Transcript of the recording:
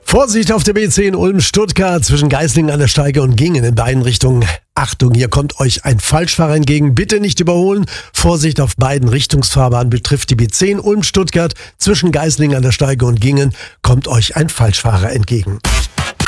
Vorsicht auf der B10 Ulm-Stuttgart zwischen Geislingen an der Steige und Gingen in beiden Richtungen. Achtung, hier kommt euch ein Falschfahrer entgegen. Bitte nicht überholen. Vorsicht auf beiden Richtungsfahrbahnen betrifft die B10 Ulm-Stuttgart zwischen Geislingen an der Steige und Gingen kommt euch ein Falschfahrer entgegen.